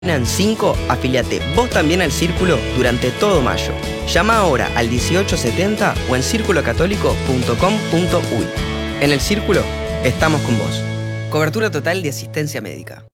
En 5, afíliate vos también al Círculo durante todo mayo. Llama ahora al 1870 o en circulocatólico.com.uy. En el Círculo estamos con vos. Cobertura total de asistencia médica.